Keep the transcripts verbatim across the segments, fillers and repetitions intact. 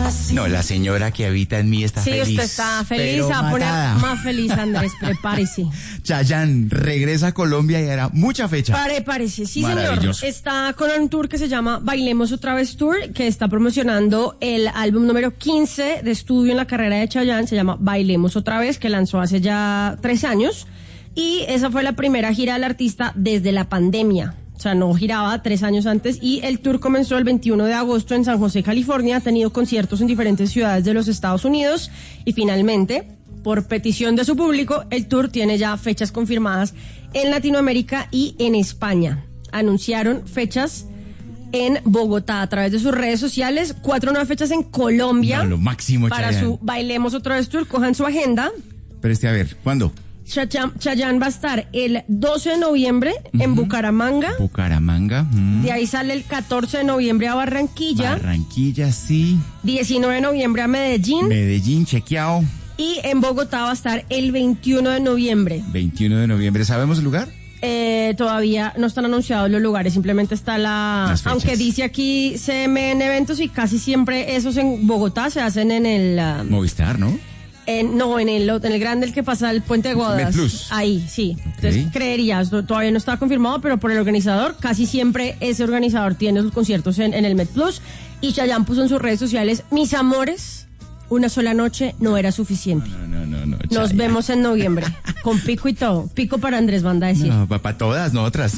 así. No, la señora que habita en mí está sí, feliz. Sí, usted está feliz, pero va a poner matada. más feliz, Andrés, prepárese. Chayanne regresa a Colombia y hará mucha fecha. Prepárese, sí señor. Maravilloso. Está con un tour que se llama Bailemos Otra Vez Tour, que está promocionando el álbum número quince de estudio en la carrera de Chayanne, se llama Bailemos Otra Vez, que lanzó hace ya tres años. Y esa fue la primera gira del artista desde la pandemia. O sea, no giraba tres años antes. Y el tour comenzó el veintiuno de agosto en San José, California. Ha tenido conciertos en diferentes ciudades de los Estados Unidos. Y finalmente, por petición de su público, el tour tiene ya fechas confirmadas en Latinoamérica y en España. Anunciaron fechas en Bogotá a través de sus redes sociales. Cuatro nuevas fechas en Colombia. No, lo máximo, para Chayanne. su Bailemos Otra Vez Tour. Cojan su agenda. Pero este, a ver, ¿cuándo? Chayanne, Chayanne va a estar el doce de noviembre uh-huh. en Bucaramanga. Bucaramanga. Uh-huh. De ahí sale el catorce de noviembre a Barranquilla. Barranquilla, sí. diecinueve de noviembre a Medellín. Medellín, chequeado. Y en Bogotá va a estar el veintiuno de noviembre. veintiuno de noviembre. ¿Sabemos el lugar? Eh, todavía no están anunciados los lugares, simplemente está la... Aunque dice aquí C M N Eventos y casi siempre esos en Bogotá se hacen en el... Uh, Movistar, ¿no? En, no, en el, en el grande, el que pasa el Puente de Guadas. MedPlus. Ahí, sí. Okay. Entonces, creerías, todavía no está confirmado, pero por el organizador, casi siempre ese organizador tiene sus conciertos en, en el MedPlus. Y Chayanne puso en sus redes sociales, mis amores, una sola noche no era suficiente. No, no, no, no. Nos Chayanne. vemos en noviembre, con pico y todo. Pico para Andrés, manda a decir. No, para todas, no otras.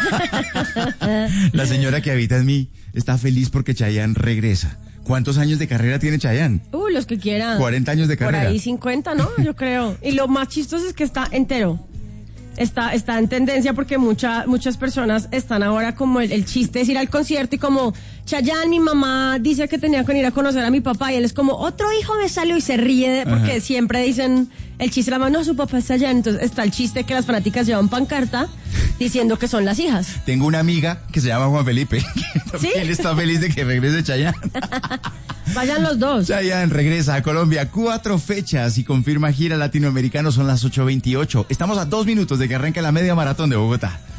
La señora que habita en mí está feliz porque Chayanne regresa. ¿Cuántos años de carrera tiene Chayanne? Uh, los que quieran. cuarenta años de carrera. Por ahí cincuenta, ¿no? Yo creo. Y lo más chistoso es que está entero. Está, está en tendencia porque mucha, muchas personas están ahora como el, el chiste es ir al concierto y como Chayanne, mi mamá dice que tenía que ir a conocer a mi papá y él es como otro hijo me salió y se ríe de, porque Ajá. siempre dicen el chiste de la mamá, no, su papá es Chayanne. Entonces está el chiste que las fanáticas llevan pancarta diciendo que son las hijas. Tengo una amiga que se llama Juan Felipe. ¿Sí? Él está feliz de que regrese Chayanne. Vayan los dos. Chayanne regresa a Colombia. Cuatro fechas y confirma gira latinoamericano. Son las ocho veintiocho. Estamos a dos minutos de que arranque la media maratón de Bogotá.